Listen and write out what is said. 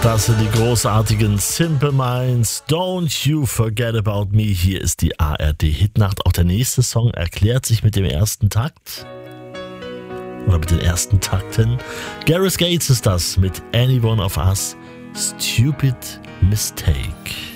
Das sind die großartigen Simple Minds. Don't you forget about me. Hier ist die ARD-Hitnacht. Auch der nächste Song erklärt sich mit dem ersten Takt. Oder mit den ersten Takten. Gareth Gates ist das mit Any One of Us. Stupid Mistake.